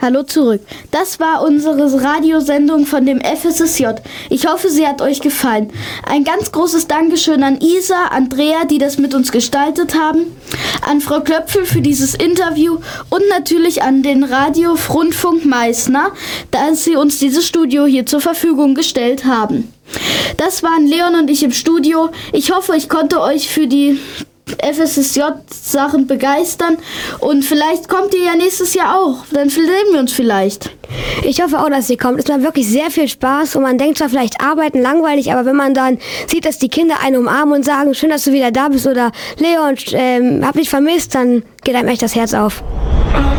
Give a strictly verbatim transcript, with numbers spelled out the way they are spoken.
Hallo zurück. Das war unsere Radiosendung von dem F S S J. Ich hoffe, sie hat euch gefallen. Ein ganz großes Dankeschön an Isa, Andrea, die das mit uns gestaltet haben, an Frau Klöpfel für dieses Interview und natürlich an den Radio Rundfunk Meißner, dass sie uns dieses Studio hier zur Verfügung gestellt haben. Das waren Leon und ich im Studio. Ich hoffe, ich konnte euch für die F S S J-Sachen begeistern und vielleicht kommt ihr ja nächstes Jahr auch, dann sehen wir uns vielleicht. Ich hoffe auch, dass ihr kommt. Es macht wirklich sehr viel Spaß und man denkt zwar vielleicht arbeiten langweilig, aber wenn man dann sieht, dass die Kinder einen umarmen und sagen, schön, dass du wieder da bist oder Leon, ähm, hab dich vermisst, dann geht einem echt das Herz auf.